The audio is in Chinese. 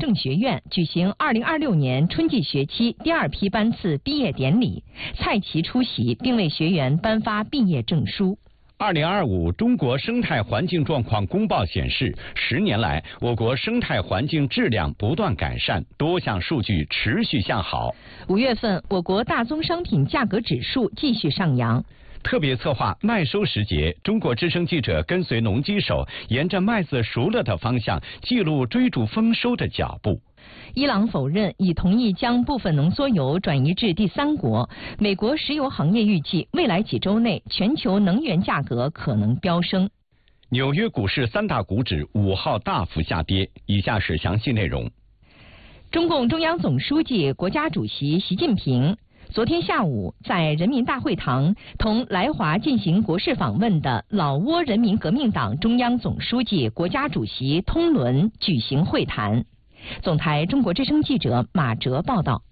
政学院举行2026年春季学期第2批班次毕业典礼，蔡奇出席并为学员颁发毕业证书。 2025中国生态环境状况公报显示，10年来，我国生态环境质量不断改善，多项数据持续向好。 5月份，我国大宗商品价格指数继续上扬。 特别策划麦收时节，中国之声记者跟随农机手，沿着麦子熟了的方向，记录追逐丰收的脚步。 伊朗否认已同意将部分浓缩铀转移至第三国。美国石油行业预计，未来几周内全球能源价格可能飙升。 纽约股市3大股指5号大幅下跌。以下是详细内容。 中共中央总书记、国家主席习近平昨天下午在人民大会堂同来华进行国事访问的老挝人民革命党中央总书记、国家主席通伦举行会谈。总台中国之声记者马哲报道。